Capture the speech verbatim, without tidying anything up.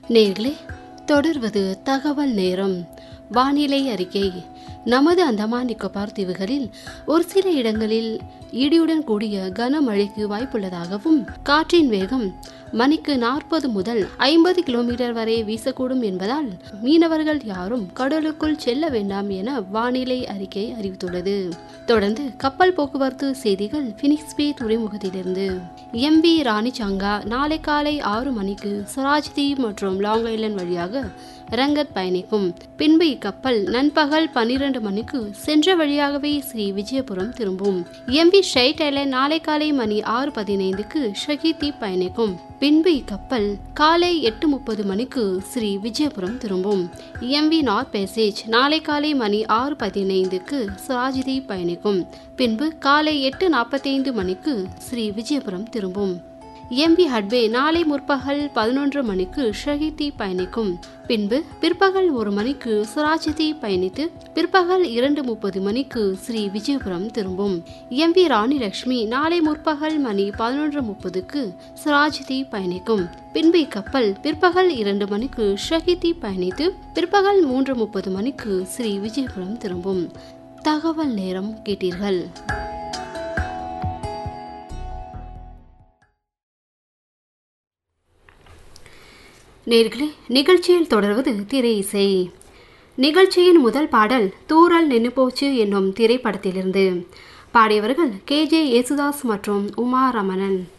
நேர்களே, தொடர்வது தகவல் நேரம். வானிலை அறிக்கை. நமது அந்தமான் நிக்கோபார் தீவுகளில் ஒரு சில இடங்களில் இடியுடன் கூடிய கனமழைக்கு வாய்ப்புள்ளதாகவும் காற்றின் வேகம் மணிக்கு நாற்பது முதல் ஐம்பது கிலோமீட்டர் வரை வீசக்கூடும் என்பதால் மீனவர்கள் யாரும் கடலுக்குள் செல்ல வேண்டாம் என வானிலை அறிக்கை அறிவித்துள்ளது. தொடர்ந்து கப்பல் போக்குவரத்து செய்திகள். பினிக்ஸ் பே துறைமுகத்திலிருந்து எம் வி ராணி சங்கா நாளை காலை ஆறு மணிக்கு சுராஜ்தீப் மற்றும் லாங் ஐலண்ட் வழியாக ரங்கத் பயணிக்கும். பின்பு இக்கப்பல் நண்பகல் பன்னிரண்டு மணிக்கு சென்ற வழியாகவே ஸ்ரீ விஜயபுரம் திரும்பும். எம் வி ஷைட் ஐலண்ட் நாளை காலை மணி ஆறு பதினைந்துக்கு ஷஹீதீப் பயணிக்கும். பின்பு இக்கப்பல் காலை எட்டு முப்பது மணிக்கு ஸ்ரீ விஜயபுரம் திரும்பும். எம் வி நார்த் பேசேஜ் நாளை காலை மணி ஆறு பதினைந்துக்கு சுராஜ்தீப் பயணிக்கும். பின்பு காலை எட்டு நாற்பத்தி ஐந்து மணிக்கு ஸ்ரீ விஜயபுரம் திரும்பும். எம் வி ஹட்வே நாளை முற்பகல் பதினொன்று மணிக்கு ஷஹீதீப் பயணிக்கும். பின்பு பிற்பகல் ஒரு மணிக்கு சுராஜ்தீப் பயணித்து பிற்பகல் இரண்டு முப்பது மணிக்கு ஸ்ரீ விஜயபுரம் திரும்பும். எம் வி ராணி லட்சுமி நாளை முற்பகல் மணி பதினொன்று முப்பதுக்கு சுராஜ்தீப் பயணிக்கும். பின்பு இக்கப்பல் பிற்பகல் இரண்டு மணிக்கு ஷஹீதீப் பயணித்து பிற்பகல் மூன்று முப்பது மணிக்கு ஸ்ரீ விஜயபுரம் திரும்பும். தகவல் நேரம் கேட்டீர்கள். நேர்களே, நிகழ்ச்சியில் தொடர்வது திரை இசை. நிகழ்ச்சியின் முதல் பாடல் தூரல் நின்னு போச்சு என்னும் திரைப்படத்திலிருந்து. பாடியவர்கள் கே ஜே யேசுதாஸ் மற்றும் உமா ரமணன்.